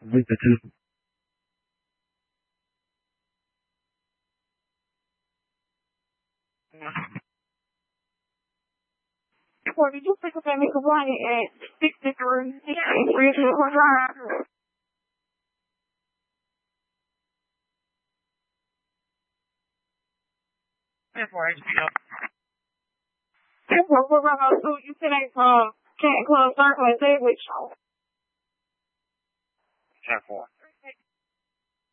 with the two. Well, did you pick up any complaint and stick the room? Yeah, for HBO. So you said I can't close start with David show. 10-4.